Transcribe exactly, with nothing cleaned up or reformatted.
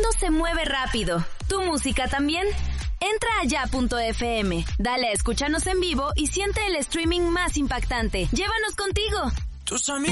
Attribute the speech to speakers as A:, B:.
A: mundo se mueve rápido. ¿Tu música también? Entra a ya punto efe eme, dale a escúchanos en vivo y siente el streaming más impactante. ¡Llévanos contigo!
B: Tus amigos.